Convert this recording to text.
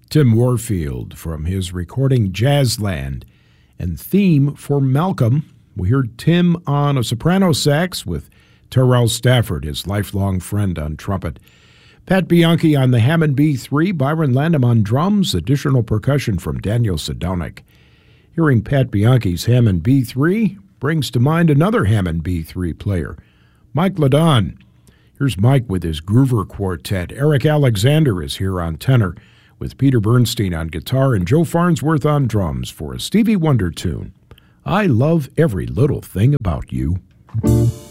Tim Warfield from his recording Jazzland. And theme for Malcolm, we heard Tim on a soprano sax with Terrell Stafford, his lifelong friend, on trumpet. Pat Bianchi on the Hammond B3, Byron Landham on drums, additional percussion from Daniel Sedonic. Hearing Pat Bianchi's Hammond B3 brings to mind another Hammond B3 player, Mike Ladon. Here's Mike with his Groover Quartet. Eric Alexander is here on tenor, with Peter Bernstein on guitar and Joe Farnsworth on drums for a Stevie Wonder tune, I Love Every Little Thing About You.